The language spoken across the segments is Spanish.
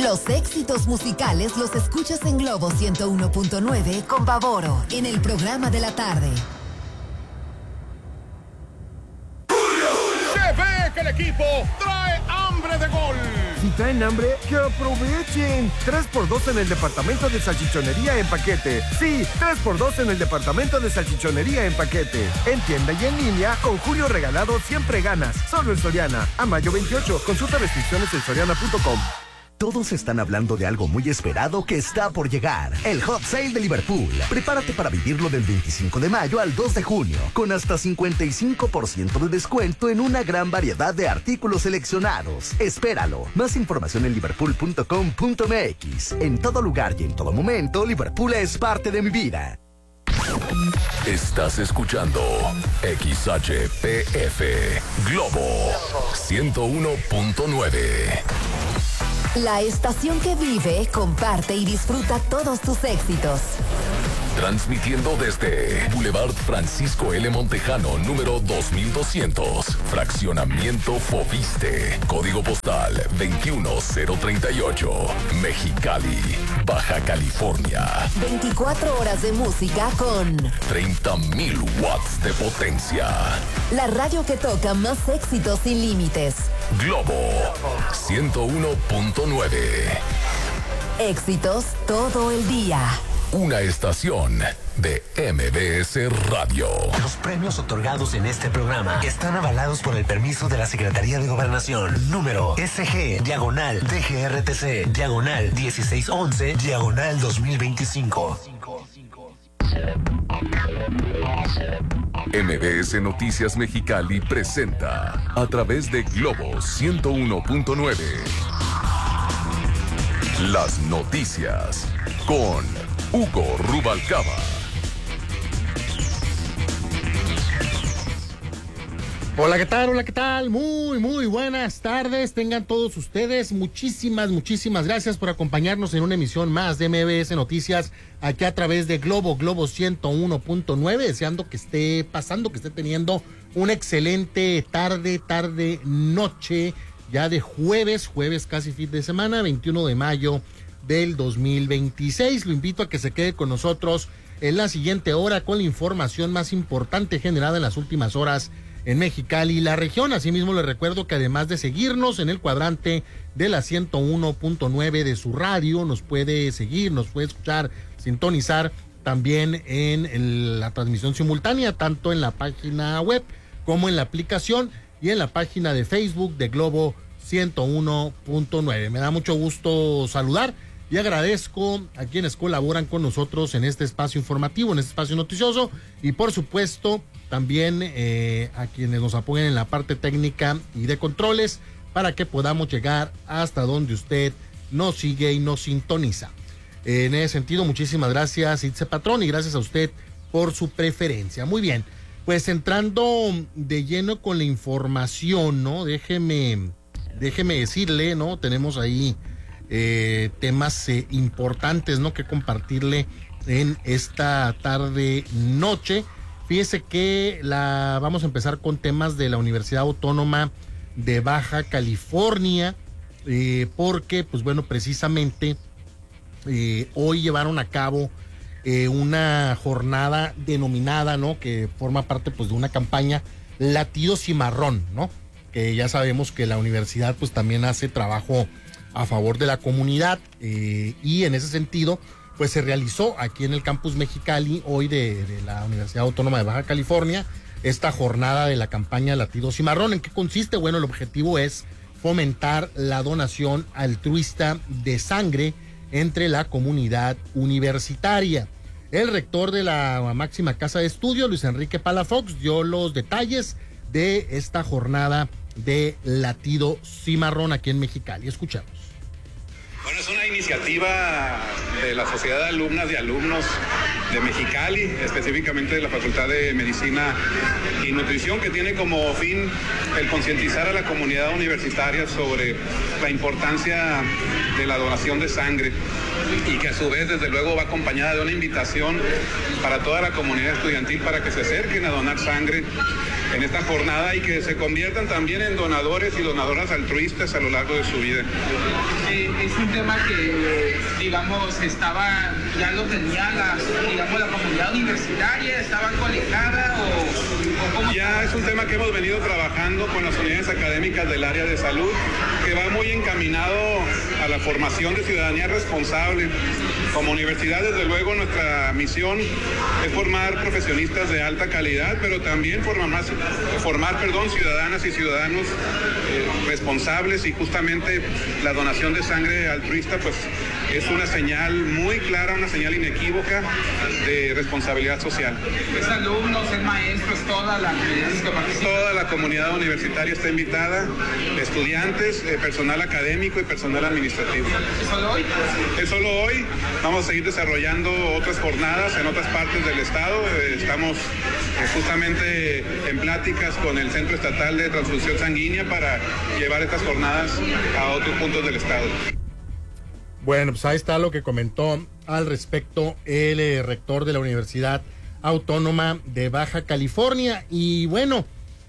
Los éxitos musicales los escuchas en Globo 101.9 con Baboro, en el programa de la tarde. Se ve que el equipo trae hambre de gol. Si traen hambre, que aprovechen. 3x2 en el departamento de salchichonería en paquete. Sí, 3x2 en el departamento de salchichonería en paquete. En tienda y en línea, con Julio Regalado siempre ganas. Solo en Soriana. A mayo 28. Consulta restricciones en soriana.com. Todos están hablando de algo muy esperado que está por llegar. El Hot Sale de Liverpool. Prepárate para vivirlo del 25 de mayo al 2 de junio, con hasta 55% de descuento en una gran variedad de artículos seleccionados. Espéralo. Más información en liverpool.com.mx. En todo lugar y en todo momento, Liverpool es parte de mi vida. Estás escuchando XHPF Globo 101.9. La estación que vive, comparte y disfruta todos tus éxitos. Transmitiendo desde Boulevard Francisco L. Montejano, número 2200, Fraccionamiento Fobiste, Código Postal 21038, Mexicali, Baja California. 24 horas de música con 30,000 watts de potencia. La radio que toca más éxitos sin límites. Globo 101.9. Éxitos todo el día. Una estación de MBS Radio. Los premios otorgados en este programa están avalados por el permiso de la Secretaría de Gobernación. Número SG/DGRTC/1611/2025. MBS Noticias Mexicali presenta a través de Globo 101.9 las noticias con Hugo Rubalcaba. Hola, ¿qué tal? Hola, ¿qué tal? Muy buenas tardes. Tengan todos ustedes muchísimas gracias por acompañarnos en una emisión más de MBS Noticias aquí a través de Globo 101.9. Deseando que esté pasando, que esté teniendo una excelente tarde, noche, ya de jueves casi fin de semana, 21 de mayo del 2026. Lo invito a que se quede con nosotros en la siguiente hora con la información más importante generada en las últimas horas en Mexicali y la región. Asimismo, les recuerdo que además de seguirnos en el cuadrante de la 101.9 de su radio, nos puede seguir, nos puede escuchar, sintonizar también en la transmisión simultánea, tanto en la página web como en la aplicación y en la página de Facebook de Globo 101.9. Me da mucho gusto saludar y agradezco a quienes colaboran con nosotros en este espacio informativo, en este espacio noticioso, y por supuesto también a quienes nos apoyan en la parte técnica y de controles para que podamos llegar hasta donde usted nos sigue y nos sintoniza. En ese sentido, muchísimas gracias, Itze Patrón, y gracias a usted por su preferencia. Muy bien, pues entrando de lleno con la información, ¿no? Déjeme decirle, ¿no? Tenemos ahí temas importantes, ¿no? Que compartirle en esta tarde-noche. Fíjese que vamos a empezar con temas de la Universidad Autónoma de Baja California, porque, pues bueno, precisamente hoy llevaron a cabo una jornada denominada, ¿no? Que forma parte, pues, de una campaña Latido Cimarrón, ¿no? Que ya sabemos que la universidad, pues, también hace trabajo a favor de la comunidad, y en ese sentido, pues se realizó aquí en el campus Mexicali, hoy de la Universidad Autónoma de Baja California, esta jornada de la campaña Latido Cimarrón. ¿En qué consiste? Bueno, el objetivo es fomentar la donación altruista de sangre entre la comunidad universitaria. El rector de la máxima casa de estudio, Luis Enrique Palafox, dio los detalles de esta jornada de Latido Cimarrón aquí en Mexicali. Escuchamos. Bueno, es una iniciativa de la Sociedad de Alumnas y Alumnos de Mexicali, específicamente de la Facultad de Medicina y Nutrición, que tiene como fin el concientizar a la comunidad universitaria sobre la importancia de la donación de sangre, y que a su vez, desde luego, va acompañada de una invitación para toda la comunidad estudiantil para que se acerquen a donar sangre en esta jornada y que se conviertan también en donadores y donadoras altruistas a lo largo de su vida. Es un tema que, digamos, ya lo tenía la comunidad universitaria, estaba conectada o cómo. Ya es un tema que hemos venido trabajando con las unidades académicas del área de salud, que va muy encaminado a la formación de ciudadanía responsable. Como universidad, desde luego, nuestra misión es formar profesionistas de alta calidad, pero también formar ciudadanas y ciudadanos responsables, y justamente la donación de sangre altruista pues es una señal muy clara, una señal inequívoca de responsabilidad social. Es alumnos, es maestros, toda la comunidad que participa. Toda la comunidad universitaria está invitada, estudiantes, personal académico y personal administrativo. ¿Es solo hoy? Es solo hoy. Vamos a seguir desarrollando otras jornadas en otras partes del estado. Estamos justamente en pláticas con el Centro Estatal de Transfusión Sanguínea para llevar estas jornadas a otros puntos del estado. Bueno, pues ahí está lo que comentó al respecto el rector de la Universidad Autónoma de Baja California. Y bueno,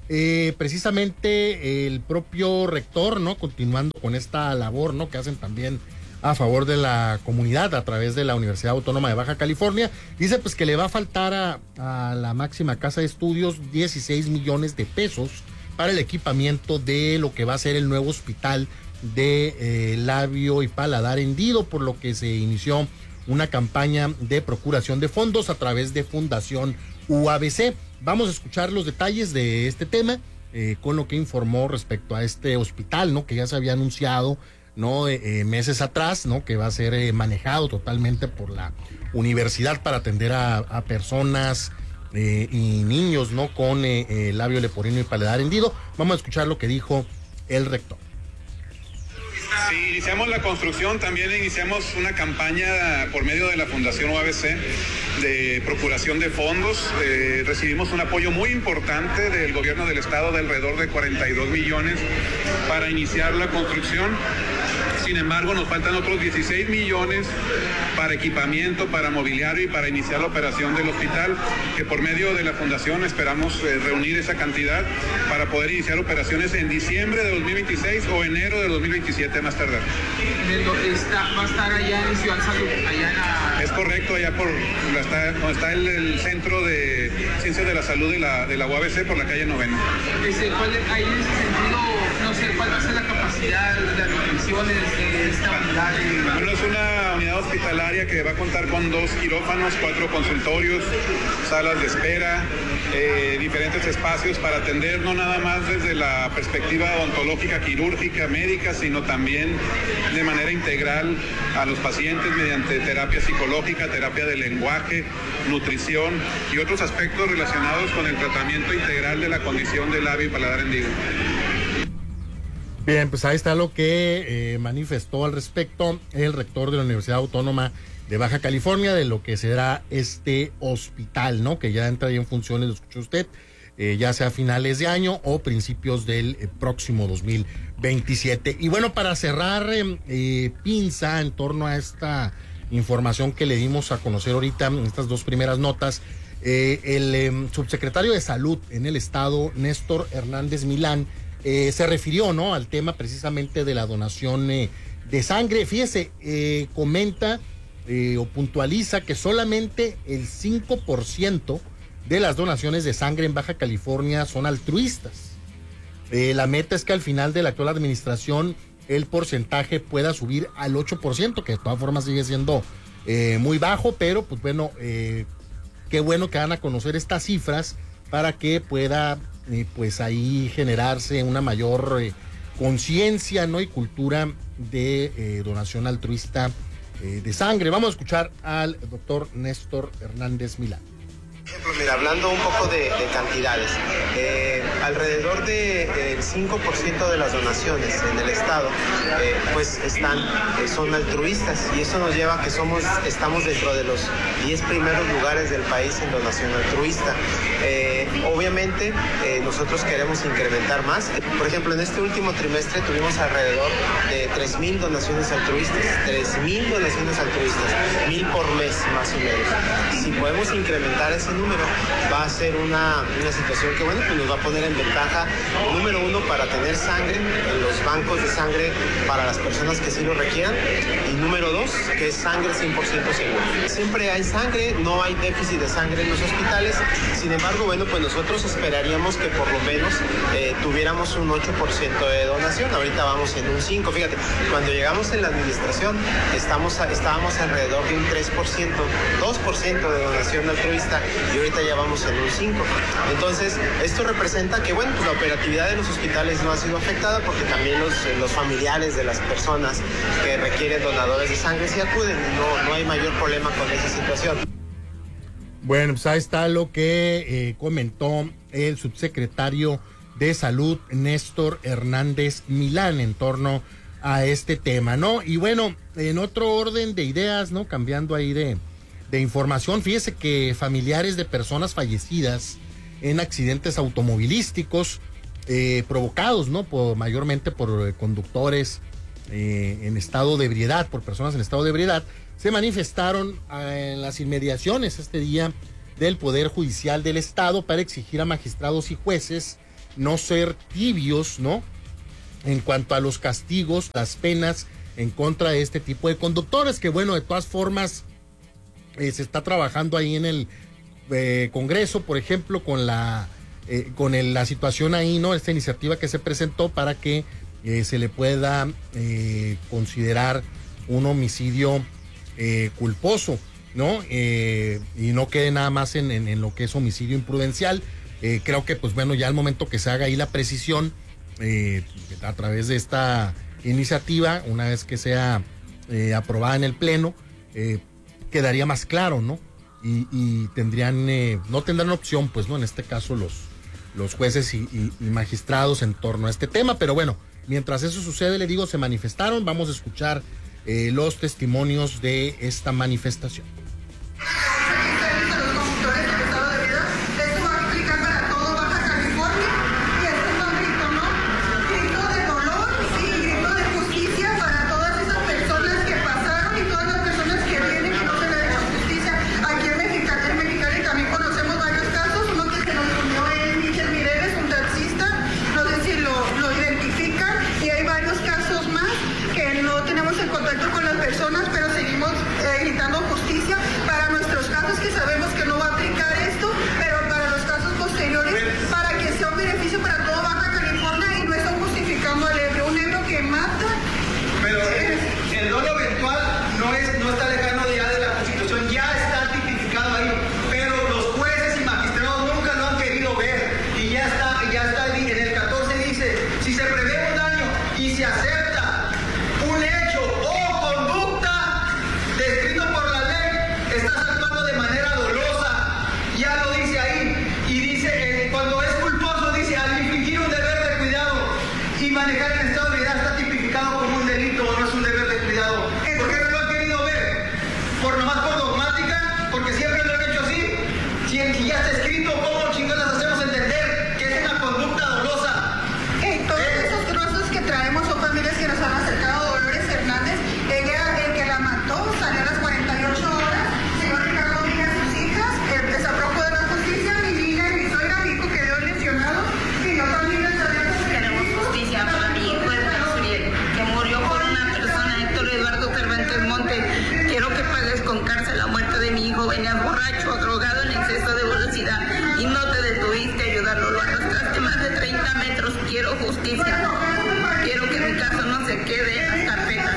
precisamente el propio rector, ¿no? Continuando con esta labor, ¿no? Que hacen también a favor de la comunidad a través de la Universidad Autónoma de Baja California, dice pues que le va a faltar a la máxima casa de estudios 16 millones de pesos para el equipamiento de lo que va a ser el nuevo hospital de labio y paladar hendido, por lo que se inició una campaña de procuración de fondos a través de Fundación UABC. Vamos a escuchar los detalles de este tema con lo que informó respecto a este hospital, ¿no? Que ya se había anunciado, ¿no? Meses atrás, ¿no? Que va a ser manejado totalmente por la universidad para atender a personas y niños, ¿no? Con labio leporino y paladar hendido. Vamos a escuchar lo que dijo el rector. Sí, iniciamos la construcción, también iniciamos una campaña por medio de la Fundación UABC de procuración de fondos. Recibimos un apoyo muy importante del gobierno del estado de alrededor de 42 millones para iniciar la construcción. Sin embargo, nos faltan otros 16 millones para equipamiento, para mobiliario y para iniciar la operación del hospital, que por medio de la fundación esperamos reunir esa cantidad para poder iniciar operaciones en diciembre de 2026 o enero de 2027 más tardar. ¿Va a estar allá en Ciudad Salud? Es correcto, allá donde está el Centro de Ciencias de la Salud de la UABC por la calle Novena. Ahí en ese sentido, no sé, ¿cuál va a ser la capacidad de admisiones de esta unidad? Bueno, es una unidad hospitalaria que va a contar con 2 quirófanos, 4 consultorios, salas de espera, diferentes espacios para atender no nada más desde la perspectiva odontológica, quirúrgica, médica, sino también de manera integral a los pacientes mediante terapia psicológica, terapia de lenguaje, nutrición y otros aspectos relacionados con el tratamiento integral de la condición del labio y paladar hendido. Bien, pues ahí está lo que manifestó al respecto el rector de la Universidad Autónoma de Baja California de lo que será este hospital, ¿no? Que ya entra en funciones, lo escuchó usted, ya sea a finales de año o principios del próximo 2027. Y bueno, para cerrar pinza en torno a esta información que le dimos a conocer ahorita en estas 2 primeras notas, el subsecretario de Salud en el estado, Néstor Hernández Milán, se refirió, ¿no? Al tema precisamente de la donación de sangre. Fíjese, comenta o puntualiza que solamente el 5% de las donaciones de sangre en Baja California son altruistas. La meta es que al final de la actual administración el porcentaje pueda subir al 8%, que de todas formas sigue siendo muy bajo, pero pues bueno, qué bueno que dan a conocer estas cifras para que pueda pues ahí generarse una mayor conciencia, ¿no? Y cultura de donación altruista de sangre. Vamos a escuchar al doctor Néstor Hernández Milán. Mira, hablando un poco de cantidades, alrededor del 5% de las donaciones en el estado pues son altruistas, y eso nos lleva a que estamos dentro de los 10 primeros lugares del país en donación altruista. Obviamente nosotros queremos incrementar más. Por ejemplo, en este último trimestre tuvimos alrededor de 3,000 donaciones altruistas, 1,000 por mes más o menos. Si podemos incrementar ese número, va a ser una situación que, bueno, pues nos va a poner en ventaja, número uno, para tener sangre en los bancos de sangre para las personas que sí lo requieran, y número dos, que es sangre 100% segura. Siempre hay sangre, no hay déficit de sangre en los hospitales. Sin embargo, bueno, pues nosotros esperaríamos que por lo menos tuviéramos un 8% de donación. Ahorita vamos en un 5%. Fíjate, cuando llegamos en la administración estábamos alrededor de un 3%, 2% de donación altruista, y ahorita ya vamos en un 5%. Entonces, esto representa que, bueno, pues la operatividad de los hospitales no ha sido afectada, porque también los familiares de las personas que requieren donadores de sangre sí acuden, y no hay mayor problema con esa situación. Bueno, pues ahí está lo que comentó el subsecretario de Salud, Néstor Hernández Milán, en torno a este tema, ¿no? Y bueno, en otro orden de ideas, ¿no? Cambiando ahí de información, fíjese que familiares de personas fallecidas en accidentes automovilísticos provocados, ¿no? Mayormente por conductores en estado de ebriedad, por personas en estado de ebriedad, se manifestaron en las inmediaciones este día del Poder Judicial del Estado para exigir a magistrados y jueces no ser tibios, ¿no? En cuanto a los castigos, las penas en contra de este tipo de conductores, que bueno, de todas formas se está trabajando ahí en el Congreso, por ejemplo, con la situación ahí, ¿no? Esta iniciativa que se presentó para que se le pueda considerar un homicidio culposo, ¿no? Y no quede nada más en lo que es homicidio imprudencial. Creo que, pues bueno, ya al momento que se haga ahí la precisión a través de esta iniciativa, una vez que sea aprobada en el Pleno, quedaría más claro, ¿no? Y tendrían, no tendrán opción, pues, ¿no? En este caso los jueces y magistrados en torno a este tema, pero bueno, mientras eso sucede, le digo, se manifestaron, vamos a escuchar los testimonios de esta manifestación. Pero seguimos gritando justicia para nuestros casos, que sabemos que no va a aplicar esto, pero para los casos posteriores, para que sea un beneficio para todo Baja California, y no están justificando al ebrio, un ebrio que mata. Pero el dolo eventual no está lejano ya de la Constitución, ya está tipificado ahí, pero los jueces y magistrados nunca lo han querido ver, y ya está en el 14 dice, si se prevé un daño y se acepta un hecho o conducta descrito por la ley, estás actuando de manera dolosa, ya lo dice ahí, y dice, cuando es culposo, dice, al infringir un deber de cuidado y manejar en estado de ebriedad está tipificado como un delito, o no es un deber de cuidado. ¿Por qué no lo han querido ver? Nomás por dogmática, porque siempre lo han hecho así. Si ya está escrito, ¿cómo chingadas hacemos entender que es una conducta dolosa? Todos esos trozos que traemos son familias que nos han acercado. Dolores Hernández, ella, el que la mató, salió a las 48 horas, señor Ricardo Villa, sus hijas, el desapropio de la justicia, mi niña y mi suegra, mi hijo quedó lesionado, y yo también queremos justicia para mi hijo que murió por una persona, Héctor Eduardo Cervantes Monte. Quiero que pagues con cárcel la muerte de mi hijo. Venías borracho, drogado, en exceso de velocidad y no te detuviste a ayudarlo. Lo arrastraste más de 30 metros. Quiero justicia. Quiero que mi caso no se quede en las carpetas.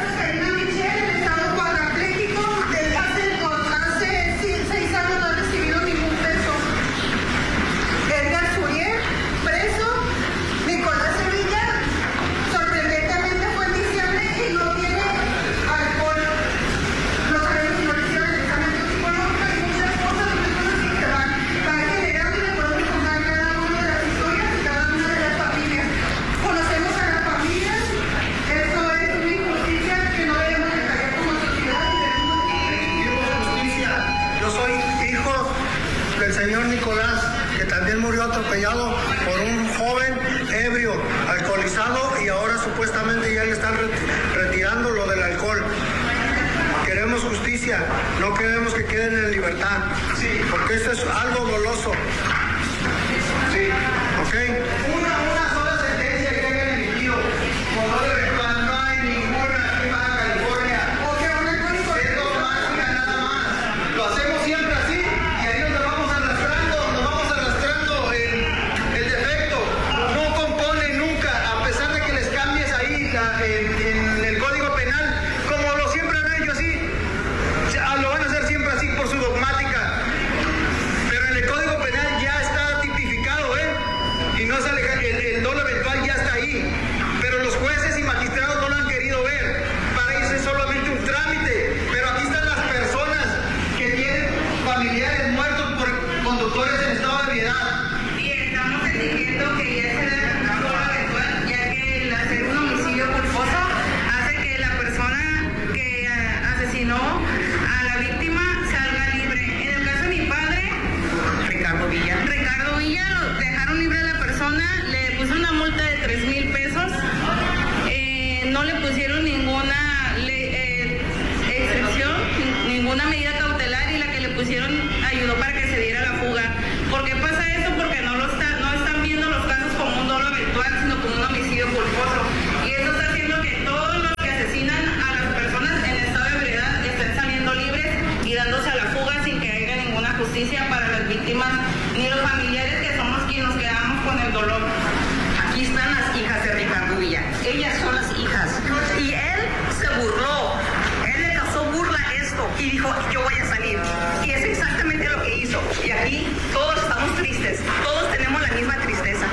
Hace 6 años no ha recibido ningún peso. Edgar Suriel, preso. Nicolás Sevilla, sorprendentemente fue en diciembre y no tiene alcohol. Los premios no le hicieron el examen psicológico y muchas cosas que se van generando, y le podemos contar cada una de las historias y cada una de las familias. Conocemos a las familias, eso es una injusticia que no debemos de caer como sociedad y debemos de Justicia. Yo soy hijo del señor Nicolás, que también murió atropellado por un joven ebrio, alcoholizado, y ahora supuestamente ya le están retirando justicia, no queremos que queden en libertad, sí, porque esto es algo doloso. Sí, ¿ok? Una sola sentencia que hayan emitido, con doble eventual, no hay ninguna aquí en Baja California. Es dogmática nada más. Lo hacemos siempre así y ahí nos vamos arrastrando el defecto. No compone nunca, a pesar de que les cambies ahí en el Código Penal, como lo siempre han hecho así, lo van a hacer siempre así por su dogmática. Pero en el Código Penal ya está tipificado, y no sale, el dolo eventual ya está ahí. Pero los jueces y magistrados no lo han querido ver. Para ellos es solamente un trámite. Pero aquí están las personas que tienen familiares muertos por conductores en estado de ebriedad. Y estamos exigiendo que ya se dé el dolo eventual, ya que el hacer un homicidio culposo hace que la persona que asesinó a la víctima salga libre. En el caso de mi padre, Ricardo Villa, lo dejaron libre a la persona, le puso una multa de 3,000 pesos, no le pusieron ninguna excepción, ninguna medida cautelar, y la que le pusieron ayudó para que se diera la fuga. ¿Por qué pasa eso? Porque no están viendo los casos como un dolo eventual, sino como un homicidio culposo. Y eso está haciendo que todos los que asesinan a las personas en estado de ebriedad estén saliendo libres y dándose a la fuga sin que haya ninguna justicia para las víctimas ni los familiares, que somos quienes nos quedamos con el dolor. Aquí están las hijas de Ricardo Villa. Ellas son las hijas. Y él se burló. Él le causó burla a esto y dijo, yo voy a salir. Y es exactamente lo que hizo. Y aquí todos estamos tristes. Todos tenemos la misma tristeza.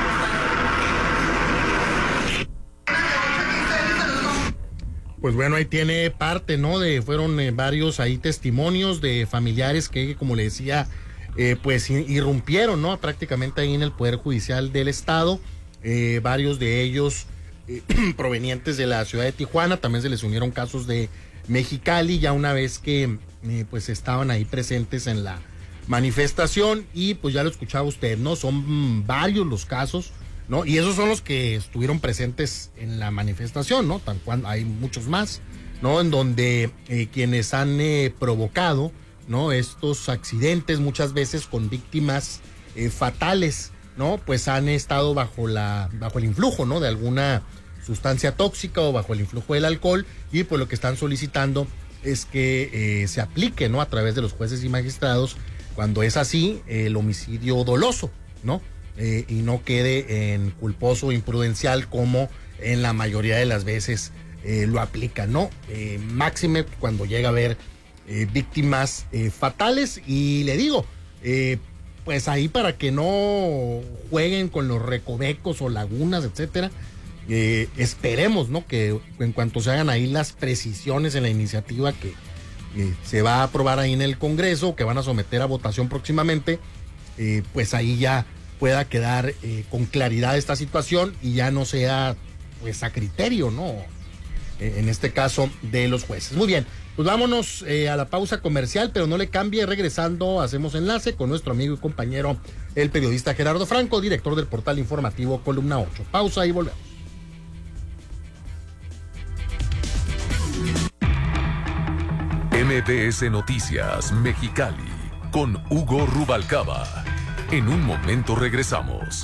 Pues bueno, ahí tiene parte, ¿no? Fueron varios ahí testimonios de familiares que, como le decía, pues irrumpieron, ¿no? Prácticamente ahí en el Poder Judicial del Estado. Varios de ellos provenientes de la ciudad de Tijuana. También se les unieron casos de Mexicali, ya una vez que pues estaban ahí presentes en la manifestación. Y pues ya lo escuchaba usted, ¿no? Son varios los casos, ¿no? Y esos son los que estuvieron presentes en la manifestación, ¿no? Tal cual hay muchos más, ¿no? En donde quienes han provocado, ¿no? Estos accidentes, muchas veces con víctimas fatales, ¿no? Pues han estado bajo el influjo, ¿no? De alguna sustancia tóxica o bajo el influjo del alcohol, y pues lo que están solicitando es que se aplique, ¿no? A través de los jueces y magistrados, cuando es así, el homicidio doloso, ¿no? Y no quede en culposo o imprudencial como en la mayoría de las veces lo aplican, ¿no? Máxime cuando llega a haber víctimas fatales. Y le digo, pues ahí para que no jueguen con los recovecos o lagunas, etcétera, esperemos, ¿no? Que en cuanto se hagan ahí las precisiones en la iniciativa que se va a aprobar ahí en el Congreso, que van a someter a votación próximamente, pues ahí ya pueda quedar con claridad esta situación y ya no sea pues a criterio, ¿no? En este caso de los jueces. Muy bien, pues vámonos a la pausa comercial, pero no le cambie. Regresando hacemos enlace con nuestro amigo y compañero, el periodista Gerardo Franco, director del portal informativo Columna 8. Pausa y volvemos. MBS Noticias Mexicali con Hugo Rubalcaba. En un momento regresamos.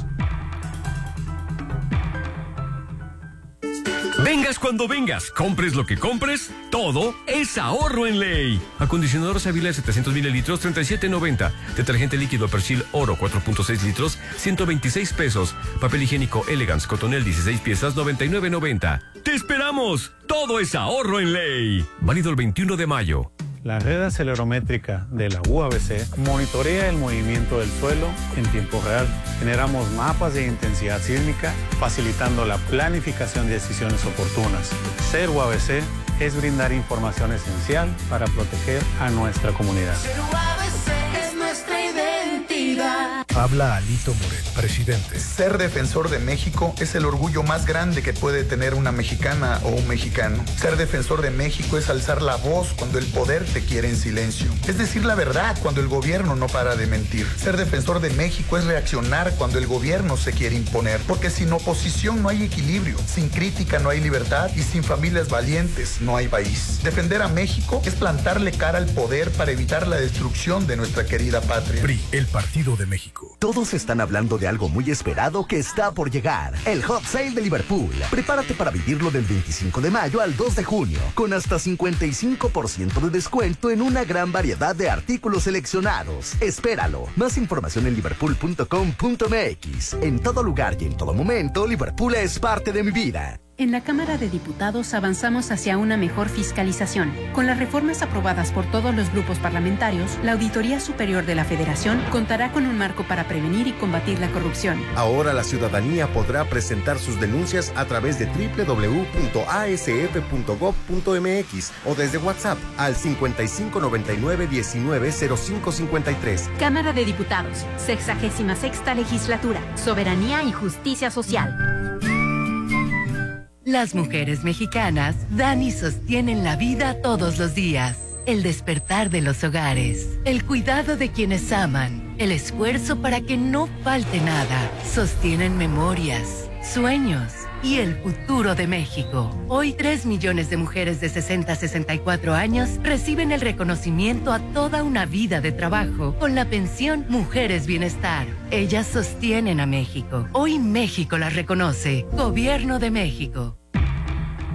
Vengas cuando vengas, compres lo que compres, todo es ahorro en ley. Acondicionador Savila de 700 mililitros, $37.90. Detergente líquido Persil Oro, 4.6 litros, $126. Papel higiénico Elegance Cotonel, 16 piezas, $99.90. ¡Te esperamos! Todo es ahorro en ley. Válido el 21 de mayo. La red acelerométrica de la UABC monitorea el movimiento del suelo en tiempo real. Generamos mapas de intensidad sísmica, facilitando la planificación de decisiones oportunas. Ser UABC es brindar información esencial para proteger a nuestra comunidad. Ser UABC es nuestra identidad. Habla Alito Moreno, presidente. Ser defensor de México es el orgullo más grande que puede tener una mexicana o un mexicano. Ser defensor de México es alzar la voz cuando el poder te quiere en silencio. Es decir la verdad cuando el gobierno no para de mentir. Ser defensor de México es reaccionar cuando el gobierno se quiere imponer. Porque sin oposición no hay equilibrio, sin crítica no hay libertad y sin familias valientes no hay país. Defender a México es plantarle cara al poder para evitar la destrucción de nuestra querida patria. PRI, el Partido de México. Todos están hablando de algo muy esperado que está por llegar. El Hot Sale de Liverpool. Prepárate para vivirlo del 25 de mayo al 2 de junio, con hasta 55% de descuento en una gran variedad de artículos seleccionados. Espéralo. Más información en liverpool.com.mx. En todo lugar y en todo momento, Liverpool es parte de mi vida. En la Cámara de Diputados avanzamos hacia una mejor fiscalización. Con las reformas aprobadas por todos los grupos parlamentarios, la Auditoría Superior de la Federación contará con un marco para prevenir y combatir la corrupción. Ahora la ciudadanía podrá presentar sus denuncias a través de www.asf.gov.mx o desde WhatsApp al 5599-190553. Cámara de Diputados, 66ª Legislatura, Soberanía y Justicia Social. Las mujeres mexicanas dan y sostienen la vida todos los días. El despertar de los hogares, el cuidado de quienes aman, el esfuerzo para que no falte nada. Sostienen memorias, sueños y el futuro de México. Hoy 3 millones de mujeres de 60 a 64 años reciben el reconocimiento a toda una vida de trabajo con la pensión Mujeres Bienestar. Ellas sostienen a México. Hoy México las reconoce. Gobierno de México.